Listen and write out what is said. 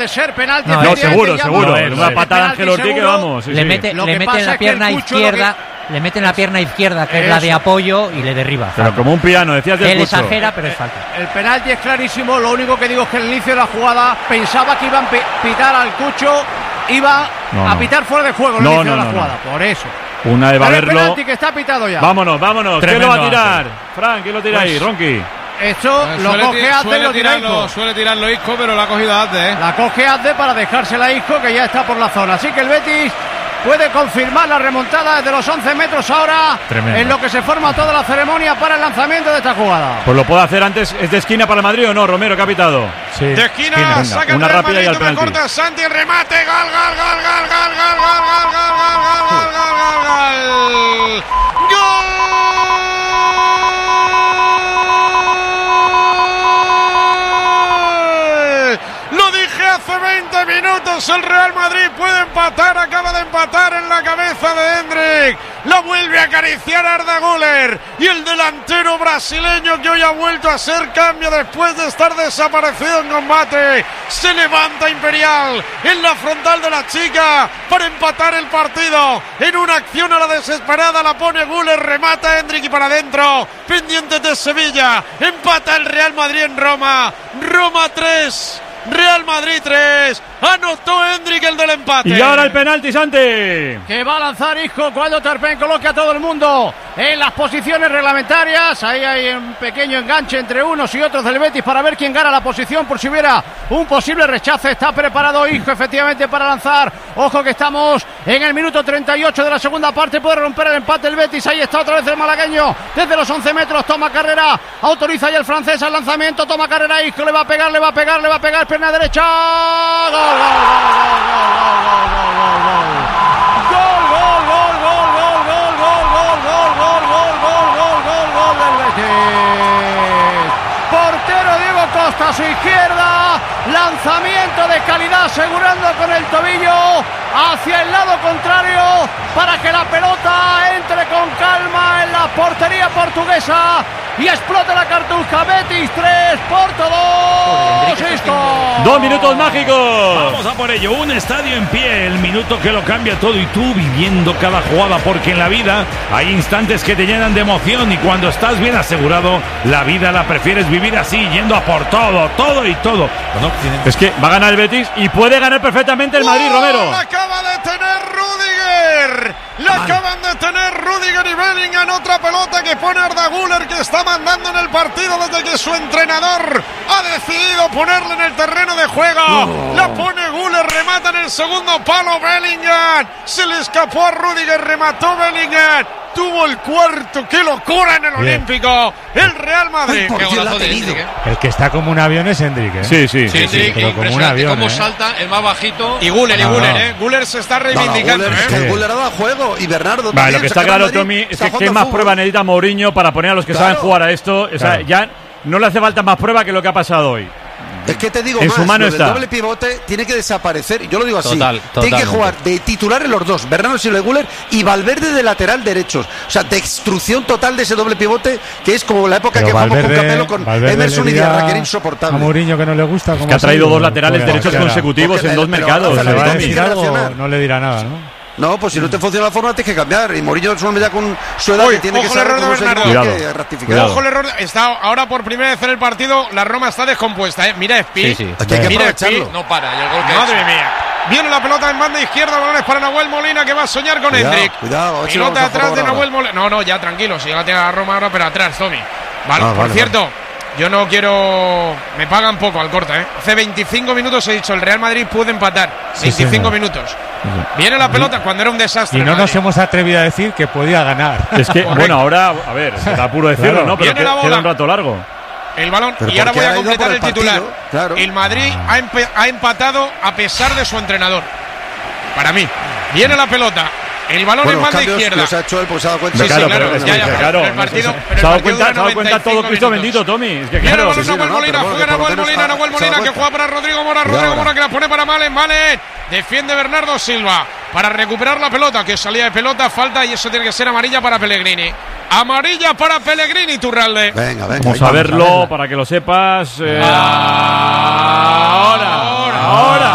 de ser penalti. No, seguro. Una patada a Ángel Ortiz que vamos. Le mete en la pierna izquierda. Le mete en la pierna izquierda, que es la de apoyo, y le derriba. Pero falta. Como un piano, decías del Él exagera, pero es falta. El penalti es clarísimo. Lo único que digo es que al inicio de la jugada pensaba que iban a pitar al Cucho. Iba a pitar fuera de juego al inicio de la jugada. Por eso. Una de Baberlo. El penalti que está pitado ya. Vámonos. ¿Quién lo va a tirar? Fran, ¿quién lo tira ahí? Ronqui. Esto lo coge Azde y lo tira Isco. Suele tirarlo Isco, pero la ha cogido Azde. La coge Azde para dejársela a Isco, que ya está por la zona. Así que el Betis puede confirmar la remontada desde los 11 metros ahora. Tremendo. En lo que se forma toda la ceremonia para el lanzamiento de esta jugada. Pues lo puede hacer antes. ¿Es de esquina para el Madrid o no, Romero, que ha pitado? Sí. De esquina, saca una rápida Madrid, y al penalti. Corta Santi, el remate, gol. Lo dije hace 20 minutos, el Real Madrid puede empatar, acaba de empatar en la cabeza de Endrick. La vuelve a acariciar Arda Güler y el delantero brasileño, que hoy ha vuelto a ser cambio después de estar desaparecido en combate, se levanta Imperial en la frontal de la chica para empatar el partido. En una acción a la desesperada la pone Güler, remata Endrick y para adentro, pendiente de Sevilla. Empata el Real Madrid en Roma. Roma 3, Real Madrid 3. Anotó Endrick el del empate. Y ahora el penalti, Santi. Que va a lanzar Isco cuando Terpen coloque a todo el mundo en las posiciones reglamentarias. Ahí hay un pequeño enganche entre unos y otros del Betis para ver quién gana la posición por si hubiera un posible rechace. Está preparado Isco efectivamente para lanzar. Ojo que estamos en el minuto 38 de la segunda parte. Puede romper el empate el Betis. Ahí está otra vez el malagueño desde los 11 metros. Toma carrera. Autoriza ya el francés al lanzamiento. Toma carrera Isco. Le va a pegar. Pierna derecha. ¡Gol! Portero Diego Costa a su izquierda, lanzamiento de calidad asegurando con el tobillo hacia el lado contrario para que la pelota entre con calma en la portería portuguesa y explota la cartuja. Betis 3, Porto 2. Isco. 2 minutos mágicos. Vamos a por ello, un estadio en pie, el minuto que lo cambia todo y tú viviendo cada jugada, porque en la vida hay instantes que te llenan de emoción y cuando estás bien asegurado, la vida la prefieres vivir así, yendo a por todo y todo. Bueno, es que va a ganar el Betis y puede ganar perfectamente el Madrid, Romero. La acaba de tener Rüdiger. La acaban de tener Rüdiger y Bellingham. Otra pelota que pone Arda Güler, que está mandando en el partido desde que su entrenador ha decidido ponerle en el terreno de juego. La pone Güler, remata en el segundo palo Bellingham. Se le escapó a Rüdiger, remató Bellingham. Tuvo el cuarto, qué locura en el Olímpico. El Real Madrid. Qué golazo de Endrick, El que está como un avión es Endrick, ¿eh? Sí. Pero como un avión, cómo salta, el más bajito. Y Güler, Güler se está reivindicando. Güler ha dado juego y Bernardo vale, lo que está claro, Tommy, es que qué más prueba necesita Mourinho para poner a los que saben jugar a esto. O sea, ya no le hace falta más prueba que lo que ha pasado hoy. Es que te digo en más, su mano está. El doble pivote tiene que desaparecer. Yo lo digo así. Tiene que jugar de titular en los dos, Bernardo Silva y Güler, y Valverde de lateral derechos. O sea, destrucción total de ese doble pivote, que es como la época pero que jugamos con Capello, con Valverde Emerson y Diarra, que era insoportable. A Mourinho que no le gusta. Es que ha traído dos laterales derechos consecutivos en dos mercados. ¿Le va a decir algo? No le dirá nada, ¿no? No, pues si no te funciona la forma tienes que cambiar. Y Mourinho solo ya con su edad que tiene que saber cómo se que rectificar. Ojo el error. Está ahora por primera vez en el partido. La Roma está descompuesta, ¿eh? Mira Spi. Sí. Hay que aprovecharlo. No para. Y el gol que madre mía. Viene la pelota en banda izquierda. Balones para Nahuel Molina, que va a soñar con Endrick. Cuidado. Pelota atrás de Nahuel Molina. No, ya tranquilo. Si la tiene la Roma ahora, pero atrás, Tommy. Vale, por cierto. Yo no quiero... Me pagan poco al corte, ¿eh? Hace 25 minutos he dicho, el Real Madrid puede empatar. 25 minutos. Viene la pelota cuando era un desastre. Y no nos hemos atrevido a decir que podía ganar. Es que, bueno, ahora, a ver, será puro decirlo, ¿no? Pero queda un rato largo. El balón, y ahora voy a completar el titular. Claro. El Madrid ha empatado a pesar de su entrenador. Para mí. Viene la pelota. El balón en banda izquierda. Los ha hecho él, pues se ha dado cuenta. Sí, claro. Se ha dado cuenta todo Cristo bendito, Tommy. Es que claro. Nahuel Molina, que juega para Rodrigo Mora. Rodrigo Mora que la pone para Malen. Defiende Bernardo Silva para recuperar la pelota, que salía de pelota, falta, y eso tiene que ser amarilla para Pellegrini. Amarilla para Pellegrini, Turralde. Venga. Vamos a verlo para que lo sepas. Ahora.